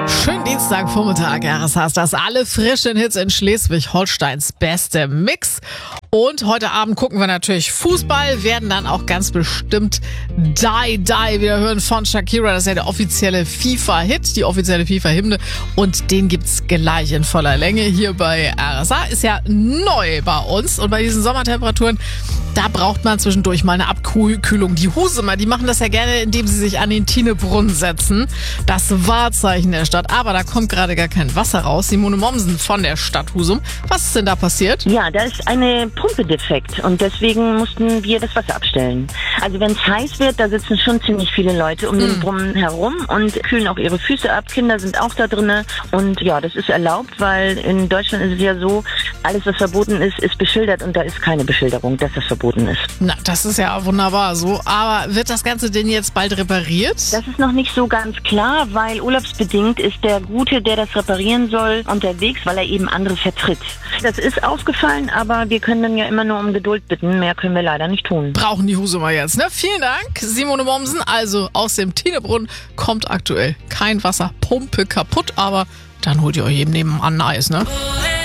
Schönen Dienstagvormittag, RSH ist das. Alle frischen Hits in Schleswig-Holsteins beste Mix. Und heute Abend gucken wir natürlich Fußball, werden dann auch ganz bestimmt Die Die wieder hören von Shakira. Das ist ja der offizielle FIFA-Hit, die offizielle FIFA-Hymne. Und den gibt's gleich in voller Länge hier bei RSH. Ist ja neu bei uns. Und bei diesen Sommertemperaturen, da braucht man zwischendurch mal eine Abkühlung. Die Husumer, die machen das ja gerne, indem sie sich an den Tinebrunnen setzen. Das Wahrzeichen der Stadt. Aber da kommt gerade gar kein Wasser raus. Simone Mommsen von der Stadt Husum. Was ist denn da passiert? Ja, da ist eine Pumpe defekt und deswegen mussten wir das Wasser abstellen. Also wenn es heiß wird, da sitzen schon ziemlich viele Leute um den Brunnen herum und kühlen auch ihre Füße ab. Kinder sind auch da drinne und ja, das ist erlaubt, weil in Deutschland ist es ja so, alles was verboten ist, ist beschildert und da ist keine Beschilderung, dass das verboten ist. Na, das ist ja wunderbar so. Aber wird das Ganze denn jetzt bald repariert? Das ist noch nicht so ganz klar, weil urlaubsbedingt ist der Gute, der das reparieren soll, unterwegs, weil er eben andere vertritt. Das ist aufgefallen, aber wir können dann ja immer nur um Geduld bitten. Mehr können wir leider nicht tun. Brauchen die Husumer jetzt, ne? Vielen Dank, Simone Mommsen. Also aus dem Tinebrunnen kommt aktuell kein Wasser. Pumpe kaputt, aber dann holt ihr euch eben nebenan Eis, ne?